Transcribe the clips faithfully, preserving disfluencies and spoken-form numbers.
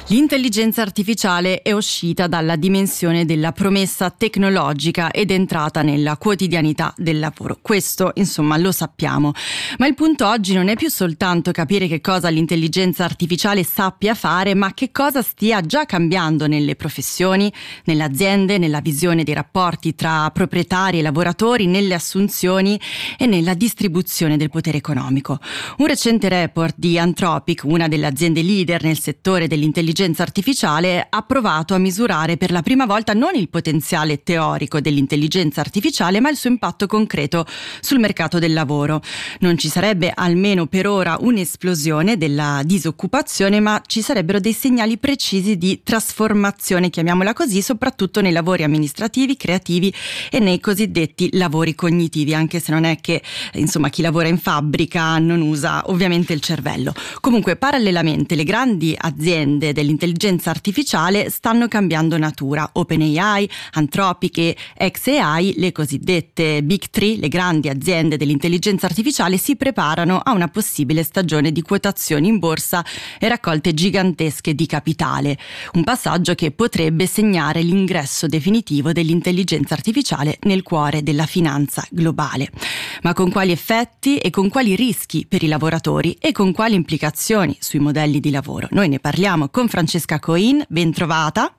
L'intelligenza artificiale è uscita dalla dimensione della promessa tecnologica ed è entrata nella quotidianità del lavoro. Questo, insomma, lo sappiamo. Ma il punto oggi non è più soltanto capire che cosa l'intelligenza artificiale sappia fare, ma che cosa stia già cambiando nelle professioni, nelle aziende, nella visione dei rapporti tra proprietari e lavoratori, nelle assunzioni e nella distribuzione del potere economico. Un recente report di Anthropic, una delle aziende leader nel settore dell'intelligenza artificiale, ha provato a misurare per la prima volta non il potenziale teorico dell'intelligenza artificiale, ma il suo impatto concreto sul mercato del lavoro. Non ci sarebbe, almeno per ora, un'esplosione della disoccupazione, ma ci sarebbero dei segnali precisi di trasformazione, chiamiamola così, soprattutto nei lavori amministrativi, creativi e nei cosiddetti lavori cognitivi, anche se non è che, insomma, chi lavora in fabbrica non usa ovviamente il cervello. Comunque, parallelamente, le grandi aziende dell'intelligenza artificiale stanno cambiando natura. OpenAI, Anthropic e xAI, le cosiddette Big Three, le grandi aziende dell'intelligenza artificiale, si preparano a una possibile stagione di quotazioni in borsa e raccolte gigantesche di capitale. Un passaggio che potrebbe segnare l'ingresso definitivo dell'intelligenza artificiale nel cuore della finanza globale. Ma con quali effetti e con quali rischi per i lavoratori e con quali implicazioni sui modelli di lavoro? Noi ne parliamo con Francesca Coin, ben trovata.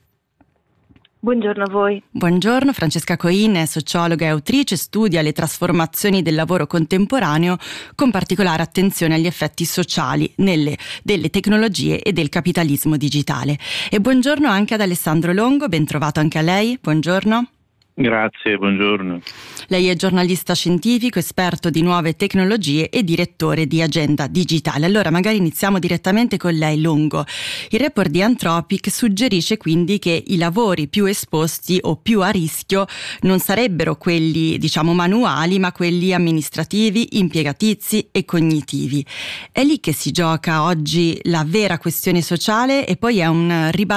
Buongiorno a voi. Buongiorno, Francesca Coin è sociologa e autrice, studia le trasformazioni del lavoro contemporaneo con particolare attenzione agli effetti sociali nelle, delle tecnologie e del capitalismo digitale. E buongiorno anche ad Alessandro Longo, ben trovato anche a lei, buongiorno. Grazie, buongiorno. Lei è giornalista scientifico, esperto di nuove tecnologie e direttore di Agenda Digitale. Allora magari iniziamo direttamente con lei, Longo. Il report di Anthropic suggerisce quindi che i lavori più esposti o più a rischio non sarebbero quelli, diciamo, manuali, ma quelli amministrativi, impiegatizi e cognitivi. È lì che si gioca oggi la vera questione sociale e poi è un ribaltamento